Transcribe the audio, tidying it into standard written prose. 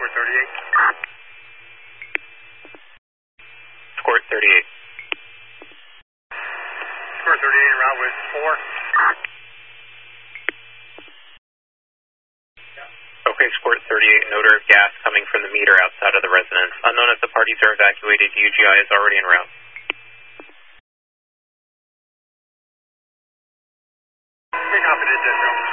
Squirt 38. Squirt 38. Squirt 38 en route with 4. Okay, Squirt 38, an odor of gas coming from the meter outside of the residence. Unknown if the parties are evacuated, UGI is already en route. Big confident,